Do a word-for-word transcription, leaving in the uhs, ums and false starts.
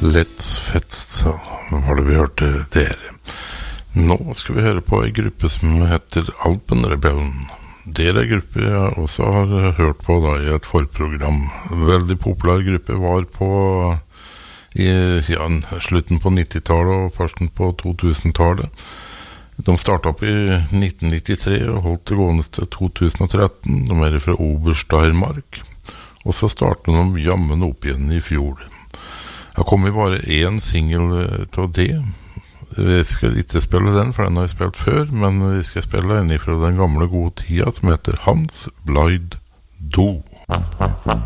Let's Fest var det vi hørte der. Nå skal vi høre på en gruppe som heter Alpenrebellen. Det er en gruppe jeg også har hørt på da, i et forprogram. Veldig populær gruppe, var på i ja, slutten på nittitallet og førsten på to tusen-tallet. De startet opp i nitten nittitre og holdt det gående til to tusen og tretten. De er fra Obersteiermark. Og så startet de jammen opp igjen i fjor. Jeg kom i bare en single til det. Vi skal ikke spille den, for den har jeg spilt før, men vi skal spille en fra den gamle gode tida som heter Hans Blide Do.